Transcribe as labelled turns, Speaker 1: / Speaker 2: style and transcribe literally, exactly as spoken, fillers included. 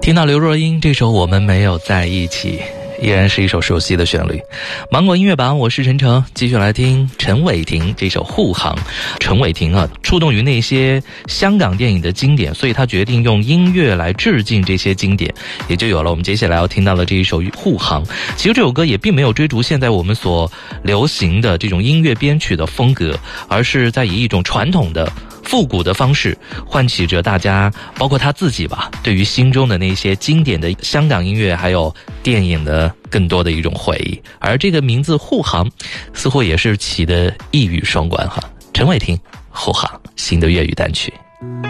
Speaker 1: 听到刘若英这首《我们没有在一起》，依然是一首熟悉的旋律。芒果音乐榜，我是陈诚，继续来听陈伟霆这首《护航》。陈伟霆啊，触动于那些香港电影的经典，所以他决定用音乐来致敬这些经典，也就有了我们接下来要听到的这一首《护航》。其实这首歌也并没有追逐现在我们所流行的这种音乐编曲的风格，而是在以一种传统的复古的方式唤起着大家，包括他自己吧，对于心中的那些经典的香港音乐还有电影的更多的一种回忆。而这个名字护航似乎也是起的一语双关哈。陈伟霆护航，新的粤语单曲。